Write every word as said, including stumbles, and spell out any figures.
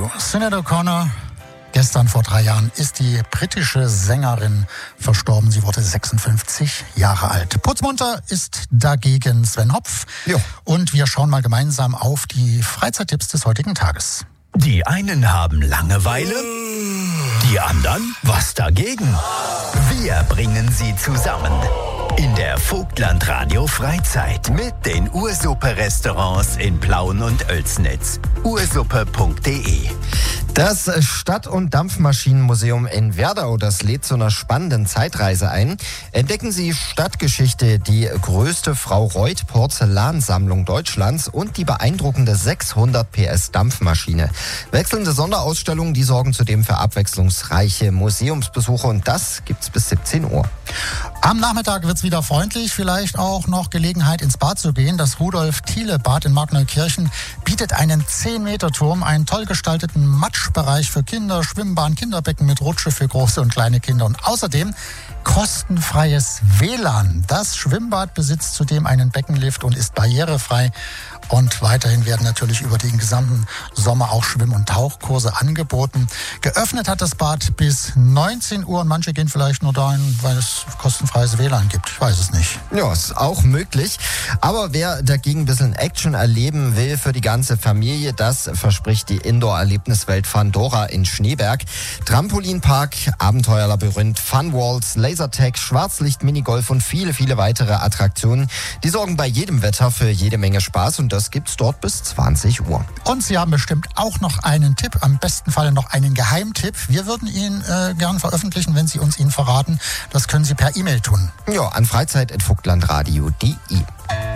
Sinéad O'Connor. Gestern vor drei Jahren ist die britische Sängerin verstorben. Sie wurde sechsundfünfzig Jahre alt. Putzmunter ist dagegen Sven Hopf. Jo. Und wir schauen mal gemeinsam auf die Freizeittipps des heutigen Tages. Die einen haben Langeweile, die anderen was dagegen. Wir bringen sie zusammen in der Vogtland Radio Freizeit mit den Ursuppe-Restaurants in Plauen und Oelsnitz. ursuppe punkt de. Das Stadt- und Dampfmaschinenmuseum in Werdau, das lädt zu einer spannenden Zeitreise ein. Entdecken Sie Stadtgeschichte, die größte Frau Reuth Porzellansammlung Deutschlands und die beeindruckende sechshundert P S Dampfmaschine. Wechselnde Sonderausstellungen, die sorgen zudem für abwechslungsreiche Museumsbesuche und das gibt's bis siebzehn Uhr. Am Nachmittag wird's wieder freundlich, vielleicht auch noch Gelegenheit ins Bad zu gehen. Das Rudolf-Thiele-Bad in Markneukirchen bietet einen zehn Meter Turm, einen toll gestalteten Matschbereich für Kinder, Schwimmbahn, Kinderbecken mit Rutsche für große und kleine Kinder und außerdem kostenfreies W L A N. Das Schwimmbad besitzt zudem einen Beckenlift und ist barrierefrei. Und weiterhin werden natürlich über den gesamten Sommer auch Schwimm- und Tauchkurse angeboten. Geöffnet hat das Bad bis neunzehn Uhr und manche gehen vielleicht nur dahin, weil es kostenfreies W L A N gibt. Ich weiß es nicht. Ja, ist auch möglich. Aber wer dagegen ein bisschen Action erleben will für die ganze Familie, das verspricht die Indoor-Erlebniswelt Fandora in Schneeberg. Trampolinpark, Abenteuerlabyrinth, Funwalls, Lasertag, Schwarzlicht, Minigolf und viele, viele weitere Attraktionen. Die sorgen bei jedem Wetter für jede Menge Spaß und das gibt's dort bis zwanzig Uhr. Und Sie haben bestimmt auch noch einen Tipp, am besten Fall noch einen Geheimtipp. Wir würden ihn äh, gern veröffentlichen, wenn Sie uns ihn verraten. Das können Sie per E-Mail tun. Ja, an freizeit punkt vogtlandradio punkt de.